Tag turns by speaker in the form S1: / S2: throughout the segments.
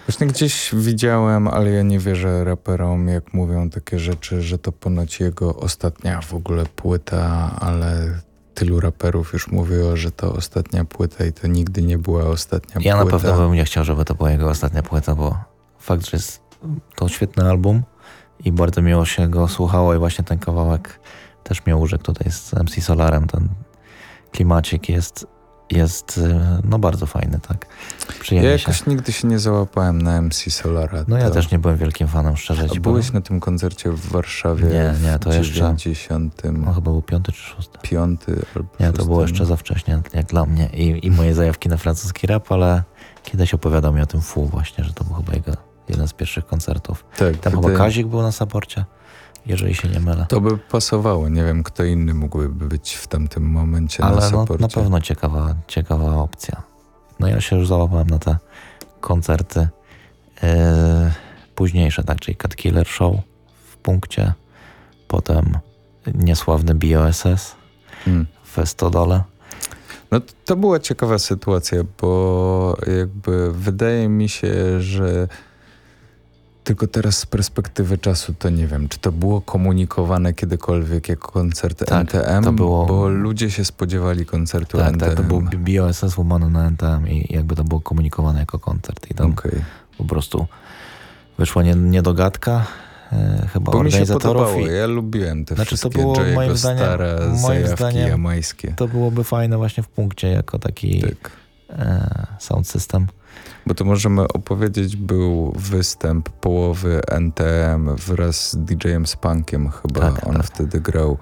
S1: Właśnie gdzieś widziałem, ale ja nie wierzę raperom, jak mówią takie rzeczy, że to ponoć jego ostatnia w ogóle płyta, ale tylu raperów już mówiło, że to ostatnia płyta i to nigdy nie była ostatnia płyta.
S2: Ja na pewno bym nie chciał, żeby to była jego ostatnia płyta, bo fakt, że jest to świetny album i bardzo miło się go słuchało i właśnie ten kawałek też mnie urzekł tutaj z MC Solarem. Ten klimacik jest no bardzo fajny, tak. Przyjemnie
S1: Ja jakoś nigdy się nie załapałem na MC Solara.
S2: No ja też nie byłem wielkim fanem, szczerze ci powiem.
S1: Byłeś na tym koncercie w Warszawie
S2: nie, to
S1: w
S2: jeszcze
S1: 90.
S2: No chyba był 5. czy 6.
S1: 5. albo
S2: Nie,
S1: 6.
S2: to było jeszcze za wcześnie, jak dla mnie i moje zajawki na francuski rap, ale kiedyś opowiadał mi o tym Fu właśnie, że to był chyba jego jeden z pierwszych koncertów.
S1: Tak,
S2: Tam chyba Kazik był na saporcie, jeżeli się nie mylę.
S1: To by pasowało, nie wiem kto inny mógłby być w tamtym momencie na saporcie.
S2: Ale na pewno ciekawa opcja. No ja się już załapałem na te koncerty późniejsze, tak, czyli Cat Killer Show w Punkcie, potem niesławny BOSS w Stodole.
S1: No to była ciekawa sytuacja, bo jakby wydaje mi się, że tylko teraz z perspektywy czasu to nie wiem, czy to było komunikowane kiedykolwiek jako koncert NTM,
S2: to było,
S1: bo ludzie się spodziewali koncertu NTM.
S2: Tak, to był BOSS łamany na NTM i jakby to było komunikowane jako koncert i tam po prostu wyszła niedogadka chyba
S1: bo
S2: organizatorów.
S1: Mi się podobało, ja lubiłem te wszystkie
S2: to było moim
S1: zajawki jamańskie.
S2: To byłoby fajne właśnie w Punkcie jako taki sound system.
S1: Bo to możemy opowiedzieć, był występ połowy NTM wraz z DJ-em Spunkiem chyba. On wtedy grał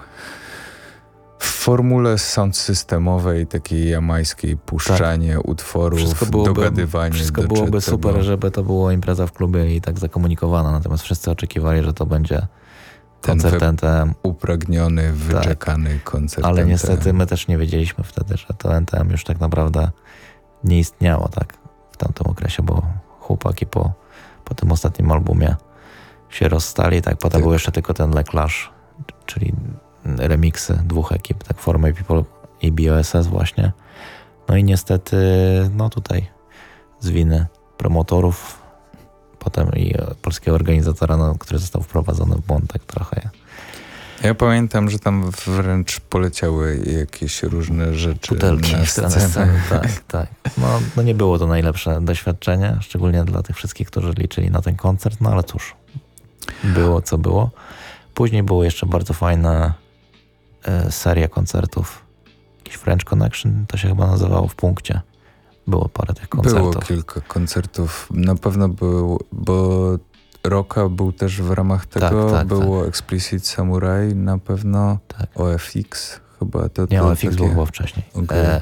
S1: w formule sound systemowej, takiej jamańskiej, puszczanie utworów, dogadywanie.
S2: Wszystko byłoby super, żeby to było impreza w klubie i tak zakomunikowana, natomiast wszyscy oczekiwali, że to będzie koncert NTM.
S1: Upragniony, wyczekany koncert
S2: ale
S1: NTM.
S2: niestety my też nie wiedzieliśmy wtedy, że to NTM już tak naprawdę nie istniało, tak? W tamtym okresie, bo chłopaki po tym ostatnim albumie się rozstali, tak, potem był jeszcze tylko ten Le Clash, czyli remiksy dwóch ekip, tak, For My People i BOSS właśnie. No i niestety, no tutaj z winy promotorów, potem i polskiego organizatora, no, który został wprowadzony w błąd, tak trochę.
S1: Ja pamiętam, że tam wręcz poleciały jakieś różne rzeczy
S2: butelki
S1: na scenę.
S2: Tak. No nie było to najlepsze doświadczenie, szczególnie dla tych wszystkich, którzy liczyli na ten koncert, no ale cóż, było co było. Później było jeszcze bardzo fajna seria koncertów. Jakiś French Connection, to się chyba nazywało w Punkcie. Było parę tych koncertów.
S1: Było kilka koncertów. Na pewno był, bo Rocka był też w ramach tego. Było Explicit Samurai na pewno. OFX chyba.
S2: Nie, OFX było chyba wcześniej. Okay.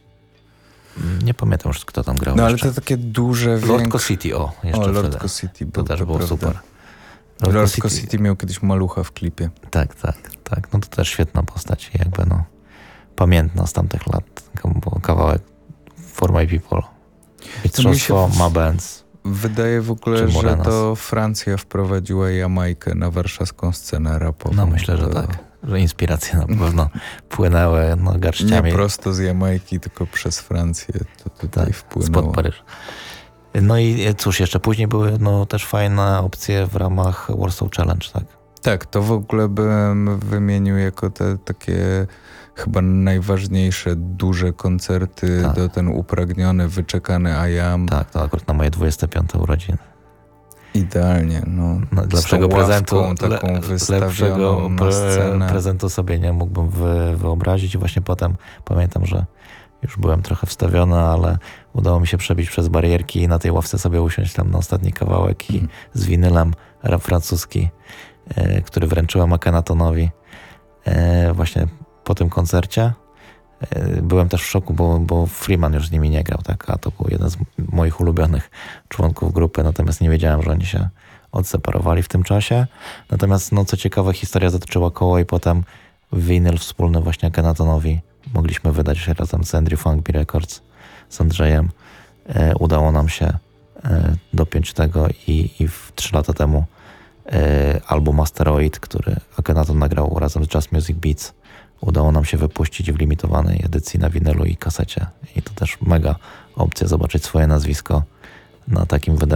S2: Nie pamiętam już, kto tam grał.
S1: No ale to takie duże...
S2: Lordco City, jeszcze
S1: Lordco City był,
S2: to też było super.
S1: Lordco City miał kiedyś malucha w klipie.
S2: Tak. No to też świetna postać. Jakby pamiętna z tamtych lat. Kawałek For My People. Mistrzostwo Ma Benz.
S1: Wydaje w ogóle, że to Francja wprowadziła Jamajkę na warszawską scenę rapową.
S2: No myślę, że tak. Że inspiracje na pewno płynęły garściami.
S1: Nie prosto z Jamajki, tylko przez Francję to tutaj wpłynęło.
S2: Spod Paryża. No i cóż, jeszcze później były też fajne opcje w ramach Warsaw Challenge, tak? Tak,
S1: to w ogóle bym wymienił jako te takie chyba najważniejsze, duże koncerty, ten upragniony, wyczekany I Am.
S2: Tak, to akurat na moje 25 urodziny.
S1: Idealnie,
S2: z lepszego prezentu,
S1: taką wystawioną na scenę.
S2: Prezentu sobie nie mógłbym wyobrazić i właśnie potem pamiętam, że już byłem trochę wstawiony, ale udało mi się przebić przez barierki i na tej ławce sobie usiąść tam na ostatni kawałek i z winylem rap francuski, który wręczyłem Akhenatonowi właśnie po tym koncercie. Byłem też w szoku, bo Freeman już z nimi nie grał, tak? A to był jeden z moich ulubionych członków grupy, natomiast nie wiedziałem, że oni się odseparowali w tym czasie. Natomiast co ciekawe, historia zatoczyła koło i potem winyl wspólny właśnie Akhenatonowi mogliśmy wydać razem z Andrew Funkby Records, z Andrzejem. Udało nam się dopiąć tego i 3 lata temu album Asteroid, który Akhenaton nagrał razem z Just Music Beats, udało nam się wypuścić w limitowanej edycji na winylu i kasecie. I to też mega opcja zobaczyć swoje nazwisko na takim wydarzeniu.